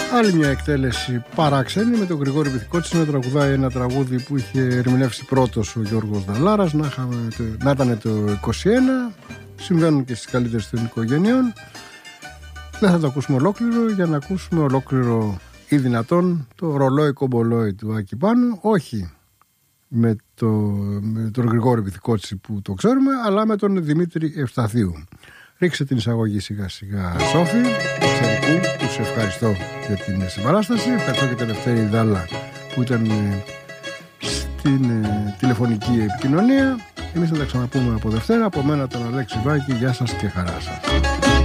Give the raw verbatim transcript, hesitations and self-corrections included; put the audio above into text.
Άλλη μια εκτέλεση παράξενη με τον Γρηγόρη Βυθικότσι να τραγουδάει ένα τραγούδι που είχε ερμηνεύσει πρώτος ο Γιώργος Δαλάρας, να, να ήταν το είκοσι ένα. Συμβαίνουν και στις καλύτερες των οικογενειών. Δεν θα το ακούσουμε ολόκληρο, για να ακούσουμε ολόκληρο ή δυνατόν το ρολόι κομπολόι του Άκη Πάνου, όχι με, το, με τον Γρηγόρη Βυθικότσι που το ξέρουμε, αλλά με τον Δημήτρη Ευσταθίου. Ρίξε την εισαγωγή σιγά σιγά, Σόφη, εξαιρετικού, τους ευχαριστώ για την συμπαράσταση. Ευχαριστώ και τον Ελευθέρη Δάλα που ήταν στην ε, τηλεφωνική επικοινωνία. Εμείς θα τα ξαναπούμε από Δευτέρα. Από μένα τον Αλέξη Βάκη, γεια σας και χαρά σας.